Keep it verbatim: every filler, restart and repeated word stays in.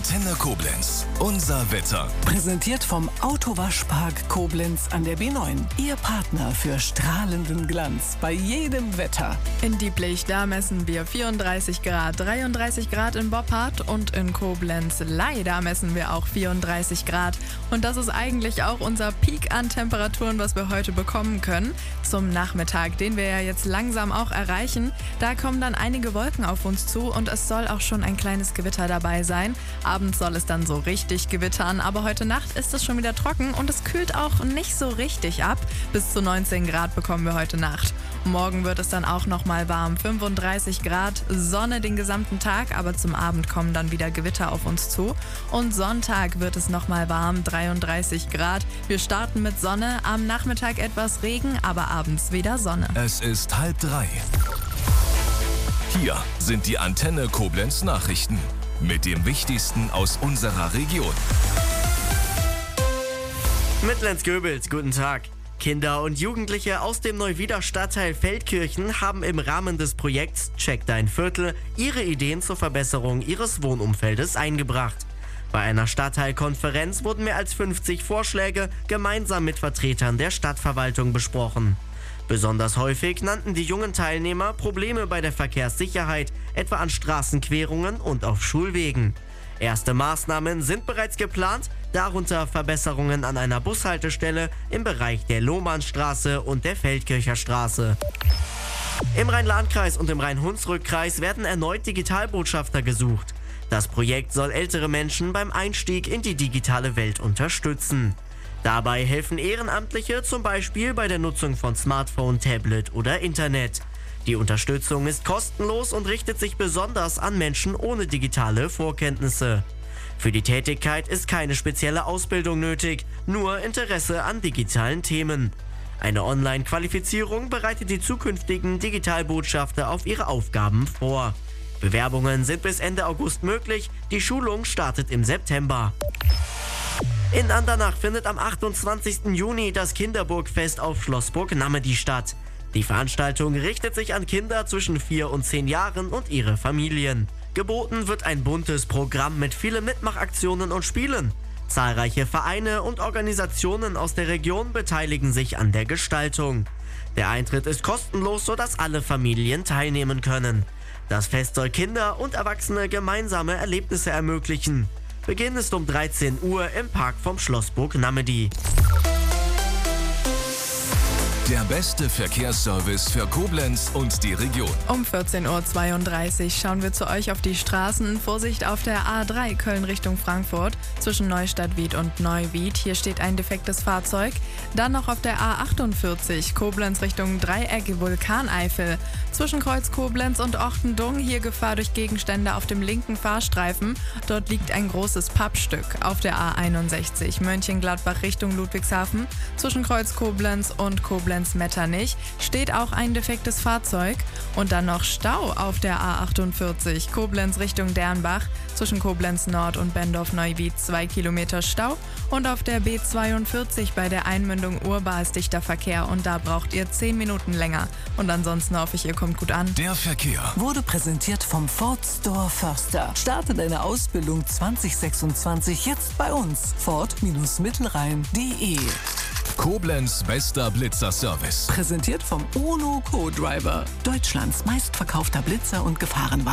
Antenne Koblenz. Unser Wetter. Präsentiert vom Autowaschpark Koblenz an der B neun. Ihr Partner für strahlenden Glanz bei jedem Wetter. In Dieblich, da messen wir vierunddreißig Grad, dreiunddreißig Grad in Boppard und in Koblenz-Ley, da messen wir auch vierunddreißig Grad. Und das ist eigentlich auch unser Peak an Temperaturen, was wir heute bekommen können. Zum Nachmittag, den wir ja jetzt langsam auch erreichen, da kommen dann einige Wolken auf uns zu und es soll auch schon ein kleines Gewitter dabei sein. Abends soll es dann so richtig gewittern, aber heute Nacht ist es schon wieder trocken und es kühlt auch nicht so richtig ab. Bis zu neunzehn Grad bekommen wir heute Nacht. Morgen wird es dann auch nochmal warm, fünfunddreißig Grad, Sonne den gesamten Tag, aber zum Abend kommen dann wieder Gewitter auf uns zu. Und Sonntag wird es nochmal warm, dreiunddreißig Grad. Wir starten mit Sonne, am Nachmittag etwas Regen, aber abends wieder Sonne. Es ist halb drei. Hier sind die Antenne Koblenz Nachrichten mit dem Wichtigsten aus unserer Region. Mittlens-Göbels, guten Tag. Kinder und Jugendliche aus dem Neuwieder Stadtteil Feldkirchen haben im Rahmen des Projekts Check dein Viertel ihre Ideen zur Verbesserung ihres Wohnumfeldes eingebracht. Bei einer Stadtteilkonferenz wurden mehr als fünfzig Vorschläge gemeinsam mit Vertretern der Stadtverwaltung besprochen. Besonders häufig nannten die jungen Teilnehmer Probleme bei der Verkehrssicherheit, etwa an Straßenquerungen und auf Schulwegen. Erste Maßnahmen sind bereits geplant, darunter Verbesserungen an einer Bushaltestelle im Bereich der Lohmannstraße und der Feldkircher Straße. Im Rhein-Lahn-Kreis und im Rhein-Hunsrück-Kreis werden erneut Digitalbotschafter gesucht. Das Projekt soll ältere Menschen beim Einstieg in die digitale Welt unterstützen. Dabei helfen Ehrenamtliche zum Beispiel bei der Nutzung von Smartphone, Tablet oder Internet. Die Unterstützung ist kostenlos und richtet sich besonders an Menschen ohne digitale Vorkenntnisse. Für die Tätigkeit ist keine spezielle Ausbildung nötig, nur Interesse an digitalen Themen. Eine Online-Qualifizierung bereitet die zukünftigen Digitalbotschafter auf ihre Aufgaben vor. Bewerbungen sind bis Ende August möglich, die Schulung startet im September. In Andernach findet am achtundzwanzigsten Juni das Kinderburgfest auf Schlossburg Nammedi statt. Die Veranstaltung richtet sich an Kinder zwischen vier und zehn Jahren und ihre Familien. Geboten wird ein buntes Programm mit vielen Mitmachaktionen und Spielen. Zahlreiche Vereine und Organisationen aus der Region beteiligen sich an der Gestaltung. Der Eintritt ist kostenlos, sodass alle Familien teilnehmen können. Das Fest soll Kinder und Erwachsene gemeinsame Erlebnisse ermöglichen. Beginn ist um dreizehn Uhr im Park vom Schlossburg Nammedi. Der beste Verkehrsservice für Koblenz und die Region. Um vierzehn Uhr zweiunddreißig schauen wir zu euch auf die Straßen. Vorsicht auf der A drei Köln Richtung Frankfurt zwischen Neustadt-Wied und Neuwied. Hier steht ein defektes Fahrzeug. Dann noch auf der A achtundvierzig Koblenz Richtung Dreieck Vulkaneifel. Zwischen Kreuz Koblenz und Ochtendung hier Gefahr durch Gegenstände auf dem linken Fahrstreifen. Dort liegt ein großes Pappstück. Auf der A einundsechzig Mönchengladbach Richtung Ludwigshafen zwischen Kreuz Koblenz und Koblenz Metternich steht auch ein defektes Fahrzeug. Und dann noch Stau auf der A achtundvierzig Koblenz Richtung Dernbach zwischen Koblenz Nord und Bendorf-Neuwied zwei Kilometer Stau. Und auf der B zweiundvierzig bei der Einmündung Urbar ist dichter Verkehr und da braucht ihr zehn Minuten länger. Und ansonsten hoffe ich, ihr kommt gut an. Der Verkehr Wurde präsentiert vom Ford Store Förster. Starte deine Ausbildung zwanzig sechsundzwanzig jetzt bei uns. Ford-Mittelrhein punkt de. Koblenz bester Blitzerservice. Präsentiert vom UNO Co-Driver. Deutschlands meistverkaufter Blitzer und Gefahrenwagen.